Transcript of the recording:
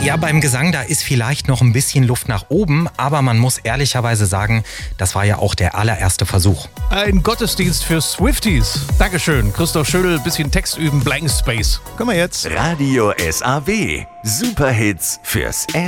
Ja, beim Gesang, da ist vielleicht noch ein bisschen Luft nach oben, aber man muss ehrlicherweise sagen, das war ja auch der allererste Versuch. Ein Gottesdienst für Swifties. Dankeschön. Christoph Schödel, bisschen Text üben, Blank Space. Können wir jetzt? Radio SAW. Superhits fürs